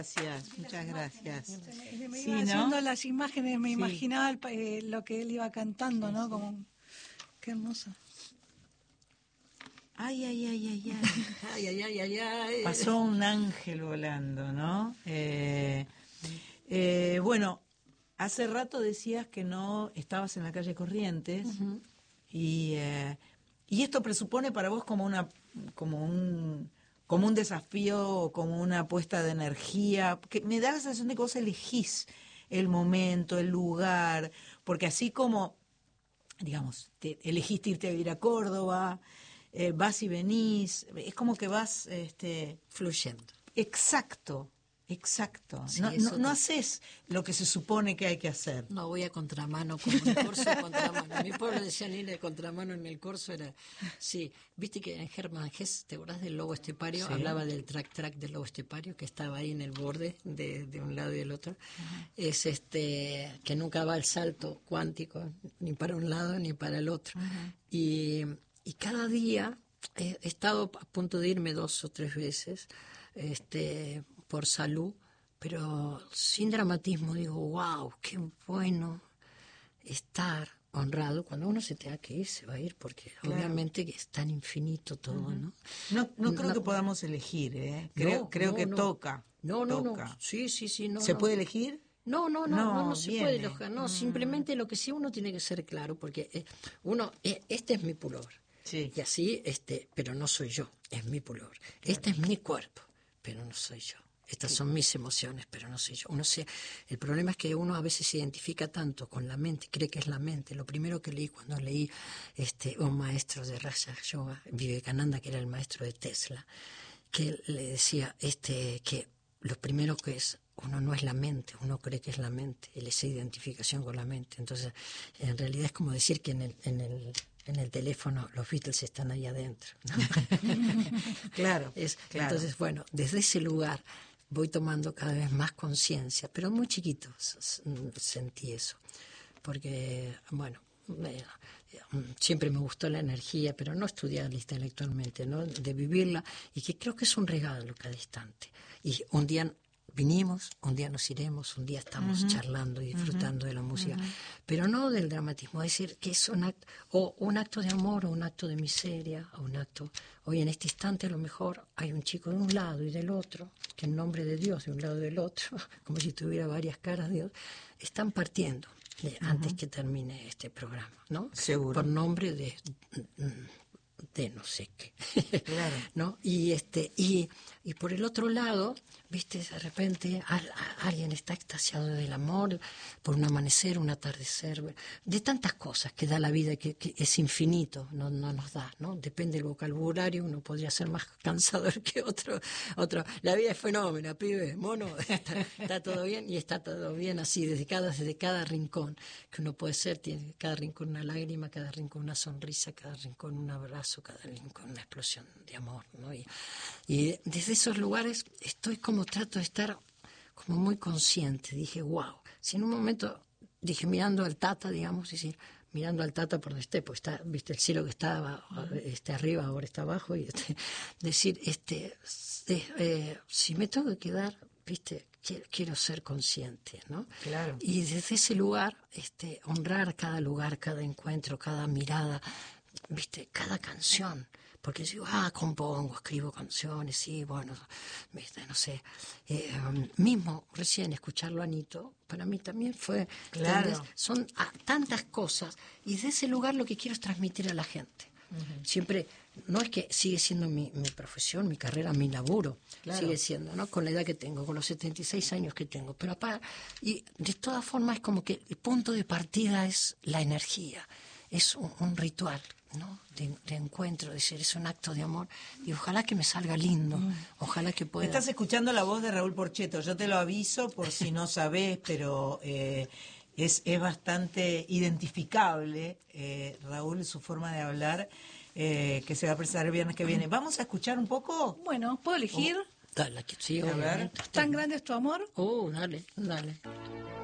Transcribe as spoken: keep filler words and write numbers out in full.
Gracias, muchas gracias. Me, me Sí, iba ¿no? haciendo las imágenes, me Sí. imaginaba el, eh, lo que él iba cantando, Sí, ¿no? sí. Como, qué hermoso. Ay, ay, ay, ay, ay. Ay, ay, ay, ay, ay. Pasó un ángel volando, ¿no? Eh, eh, bueno, hace rato decías que no estabas en la calle Corrientes. Uh-huh. y, eh, y esto presupone para vos como una, como un, como un desafío, como una apuesta de energía, que me da la sensación de que vos elegís el momento, el lugar, porque así como, digamos, te elegiste irte a vivir a Córdoba, eh, vas y venís, es como que vas, este, fluyendo. Exacto. Exacto. Sí, no, no, no te... haces lo que se supone que hay que hacer. No, voy a contramano, como en el corso de contramano. En mi pueblo decían ir de contramano, en el corso era... Sí, viste que en Germán Hesse, ¿te acordás del lobo estepario? Sí. Hablaba del track-track del lobo estepario, que estaba ahí en el borde de, de un lado y del otro. Uh-huh. Es este que nunca va el salto cuántico, ni para un lado ni para el otro. Uh-huh. Y, y cada día he, he estado a punto de irme dos o tres veces, este... por salud, pero sin dramatismo. Digo, wow, qué bueno estar honrado. Cuando uno se tenga que ir, se va a ir, porque claro, obviamente que es tan infinito todo, uh-huh. ¿no? No, no creo no, que podamos elegir, ¿eh? Creo, no, creo no, que no. toca. No, no, toca. no. Sí, sí, sí. No, ¿Se no. puede elegir? No, no, no, no, no, no se viene. puede elegir. No, mm. simplemente lo que sí uno tiene que ser claro, porque eh, uno, eh, este es mi pullover. Sí. Y así, este, pero no soy yo, es mi pullover. Claro. Este es mi cuerpo, pero no soy yo. Estas son mis emociones, pero no soy yo. Uno se, el problema es que uno a veces se identifica tanto con la mente, cree que es la mente. Lo primero que leí cuando leí este, un maestro de Raja Yoga, Vivekananda, que era el maestro de Tesla, que le decía este, que lo primero que es, uno no es la mente, uno cree que es la mente, él esa identificación con la mente. Entonces, en realidad es como decir que en el, en el en el teléfono los Beatles están ahí adentro, ¿no? Claro, es, claro. Entonces, bueno, desde ese lugar voy tomando cada vez más conciencia, pero muy chiquito sentí eso, porque, bueno, eh, siempre me gustó la energía, pero no estudiarla intelectualmente, ¿no? De vivirla, y que creo que es un regalo cada instante. Y un día vinimos, un día nos iremos, un día estamos uh-huh. charlando y disfrutando uh-huh. de la música, uh-huh. pero no del dramatismo, es decir, que es un acto, o un acto de amor, o un acto de miseria, o un acto, hoy en este instante a lo mejor hay un chico de un lado y del otro, que en nombre de Dios, de un lado y del otro, como si tuviera varias caras de Dios, están partiendo de, uh-huh. antes que termine este programa, ¿no? Seguro. Por nombre de... de no sé qué, claro. ¿no? Y este y, y por el otro lado, viste, de repente a, a, alguien está extasiado del amor por un amanecer, un atardecer, de tantas cosas que da la vida, que, que es infinito, no, no nos da, ¿no? Depende del vocabulario, uno podría ser más cansador que otro, otro. La vida es fenómeno, pibe, mono, está, está todo bien, y está todo bien así, desde cada, desde cada rincón que uno puede ser, tiene cada rincón una lágrima, cada rincón una sonrisa, cada rincón un abrazo, cada con una explosión de amor, ¿no? Y, y desde esos lugares estoy como, trato de estar como muy consciente. Dije, wow, si en un momento, dije, mirando al Tata, digamos, es decir, mirando al Tata por donde esté, pues está, viste, el cielo que estaba este, arriba, ahora está abajo, y este, decir, este, eh, eh, si me tengo que quedar, viste, quiero, quiero ser consciente, ¿no? Claro. Y desde ese lugar, este, honrar cada lugar, cada encuentro, cada mirada, viste, cada canción, porque yo digo, ah, compongo, escribo canciones, sí, bueno, viste, no sé, eh, mismo recién escucharlo a Anito, para mí también fue, claro. ¿entendés? Son ah, tantas cosas, y de ese lugar lo que quiero es transmitir a la gente. Uh-huh. Siempre, no es que sigue siendo mi, mi profesión, mi carrera, mi laburo, claro. sigue siendo, ¿no? Con la edad que tengo, con los setenta y seis años que tengo, pero apá, y de todas formas es como que el punto de partida es la energía, es un, un ritual, ¿no? De, de encuentro, de decir, es un acto de amor, y ojalá que me salga lindo, mm. ojalá que pueda. Estás escuchando la voz de Raúl Porchetto, yo te lo aviso por si no sabés, pero eh, es, es bastante identificable, eh, Raúl, su forma de hablar, eh, que se va a presentar el viernes que viene. ¿Vamos a escuchar un poco? Bueno, ¿puedo elegir? Oh, dale, que sí, a ver. ¿Tan grande es tu amor? Oh, dale, dale.